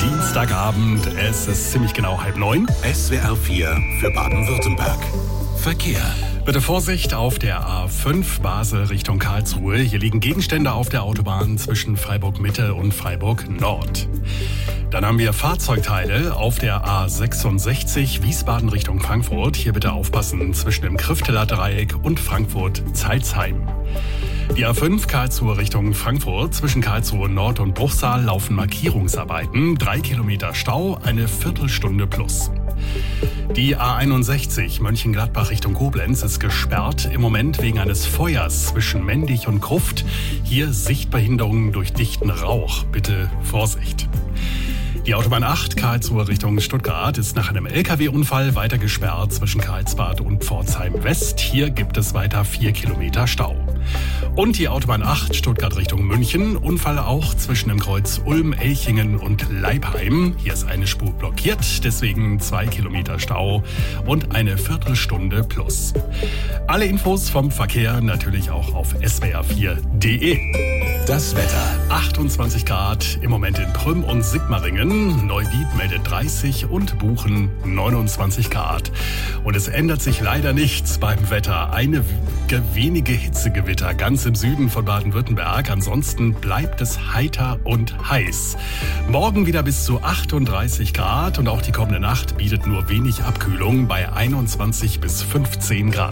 Dienstagabend, es ist ziemlich genau 8:30. SWR 4 für Baden-Württemberg. Verkehr. Bitte Vorsicht auf der A5 Basel Richtung Karlsruhe. Hier liegen Gegenstände auf der Autobahn zwischen Freiburg Mitte und Freiburg Nord. Dann haben wir Fahrzeugteile auf der A66 Wiesbaden Richtung Frankfurt. Hier bitte aufpassen zwischen dem Krifteler Dreieck und Frankfurt-Zeilsheim. Die A5 Karlsruhe Richtung Frankfurt. Zwischen Karlsruhe Nord und Bruchsal laufen Markierungsarbeiten. 3 Kilometer Stau, eine Viertelstunde plus. Die A61 Mönchengladbach Richtung Koblenz ist gesperrt. Im Moment wegen eines Feuers zwischen Mendig und Gruft. Hier Sichtbehinderungen durch dichten Rauch. Bitte Vorsicht. Die Autobahn 8 Karlsruhe Richtung Stuttgart ist nach einem LKW-Unfall weiter gesperrt zwischen Karlsbad und Pforzheim West. Hier gibt es weiter 4 Kilometer Stau. Und die Autobahn 8 Stuttgart Richtung München. Unfall auch zwischen dem Kreuz Ulm, Elchingen und Leipheim. Hier ist eine Spur blockiert, deswegen 2 Kilometer Stau und eine Viertelstunde plus. Alle Infos vom Verkehr natürlich auch auf swr4.de. Das Wetter. 28 Grad im Moment in Prüm und Sigmaringen. Neuwied meldet 30 und Buchen 29 Grad. Und es ändert sich leider nichts beim Wetter. Wenige Hitzegewitter ganz im Süden von Baden-Württemberg. Ansonsten bleibt es heiter und heiß. Morgen wieder bis zu 38 Grad und auch die kommende Nacht bietet nur wenig Abkühlung bei 21 bis 15 Grad.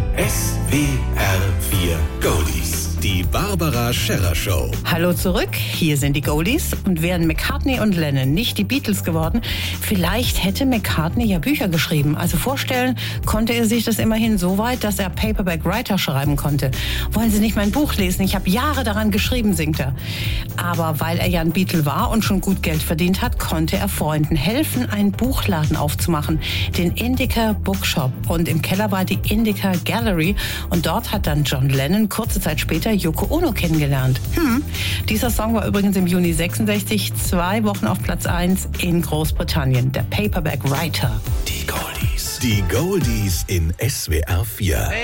SWR 4 Goldies. Die Barbara Scherrer Show. Hallo zurück, hier sind die Goldies. Und wären McCartney und Lennon nicht die Beatles geworden, vielleicht hätte McCartney ja Bücher geschrieben. Also vorstellen konnte er sich das immerhin so weit, dass er Paperback Writer schreiben konnte. Wollen Sie nicht mein Buch lesen? Ich habe Jahre daran geschrieben, singt er. Aber weil er ja ein Beatle war und schon gut Geld verdient hat, konnte er Freunden helfen, einen Buchladen aufzumachen, den Indica Bookshop. Und im Keller war die Indica Gallery. Und dort hat dann John Lennon kurze Zeit später Yoko Ono kennengelernt. Dieser Song war übrigens im Juni 66 2 Wochen auf Platz 1 in Großbritannien. Der Paperback Writer. Die Goldies. Die Goldies in SWR 4.